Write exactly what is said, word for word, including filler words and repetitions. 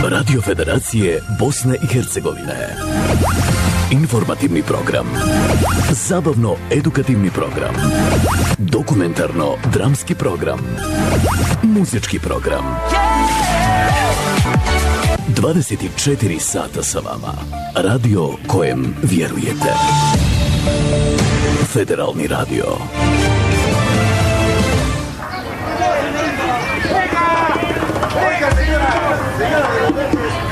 Radio Federacije Bosne i Hercegovine. Informativni program. Zabavno-edukativni program. Dokumentarno-dramski program. Muzički program. dvadeset četiri sata sa vama. Radio kojem vjerujete. Federalni radio. Venga, venga, señora. Señora,